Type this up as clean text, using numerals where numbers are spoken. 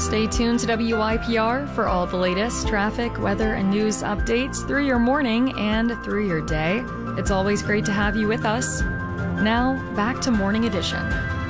Stay tuned to WYPR for all the latest traffic, weather, and news updates through your morning and through your day. It's always great to have you with us. Now, back to Morning Edition.